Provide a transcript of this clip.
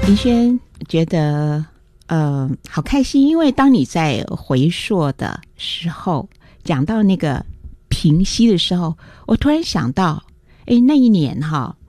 林轩觉得好开心，因为当你在回溯的时候讲到那个平息的时候，我突然想到那一年哈，